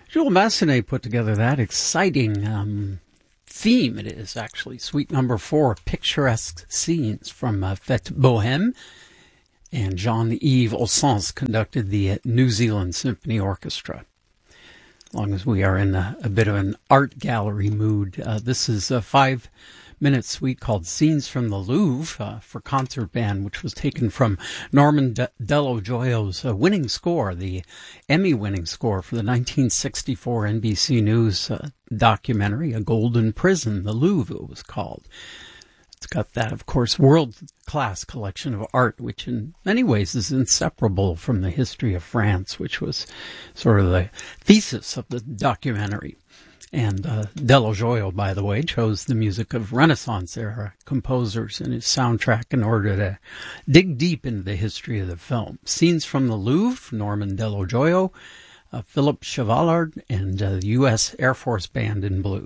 Jules Massenet put together that exciting theme. It is actually suite number 4, Picturesque Scenes from Fête Bohème. And Jean-Yves Ossens conducted the New Zealand Symphony Orchestra. As long as we are in a bit of an art gallery mood, this is a 5-minute suite called Scenes from the Louvre for concert band, which was taken from Norman Dello Joio's winning score, the Emmy-winning score for the 1964 NBC News documentary, A Golden Prison, The Louvre it was called. It's got that, of course, world-class collection of art, which in many ways is inseparable from the history of France, which was sort of the thesis of the documentary. And Dello Joio, by the way, chose the music of Renaissance-era composers in his soundtrack in order to dig deep into the history of the film. Scenes from the Louvre, Norman Dello Joio, Philip Chevallard, and the U.S. Air Force Band in Blue.